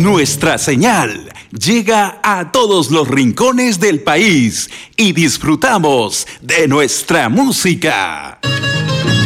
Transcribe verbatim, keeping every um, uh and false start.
Nuestra señal llega a todos los rincones del país y disfrutamos de nuestra música.